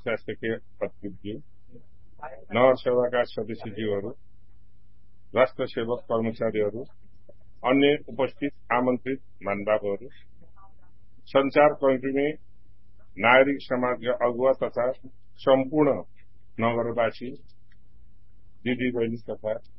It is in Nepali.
प्रशासकीय प्रतिनिधिज्यू, नगर सेवाका सदस्यज्यूहरू, राष्ट्र सेवक कर्मचारीहरू, अन्य उपस्थित आमन्त्रित महानुभावहरू, सञ्चारकर्मी, नागरिक समाजका अगुवा तथा सम्पूर्ण नगरवासी, दिदी बहिनी तथा